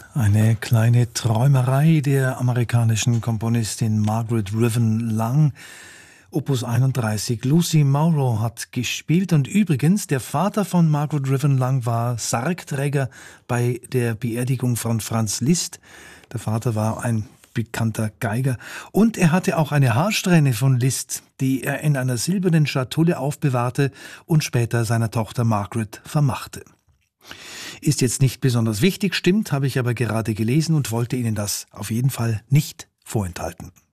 Eine kleine Träumerei der amerikanischen Komponistin Margaret Riven Lang. Opus 31. Lucy Mauro hat gespielt und übrigens, der Vater von Margaret Riven Lang war Sargträger bei der Beerdigung von Franz Liszt. Der Vater war ein bekannter Geiger und er hatte auch eine Haarsträhne von Liszt, die er in einer silbernen Schatulle aufbewahrte und später seiner Tochter Margaret vermachte. Ist jetzt nicht besonders wichtig, stimmt, habe ich aber gerade gelesen und wollte Ihnen das auf jeden Fall nicht vorenthalten.